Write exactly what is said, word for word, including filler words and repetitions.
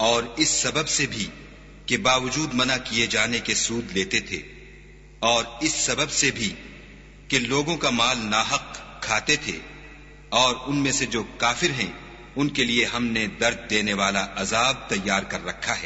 और इस सबब से भी कि बावजूद मना किए जाने के सूद लेते थे, और इस सबब से भी कि लोगों का माल नाहक खाते थे, और उनमें से जो काफिर हैं उनके लिए हमने दर्द देने वाला अजाब तैयार कर रखा है।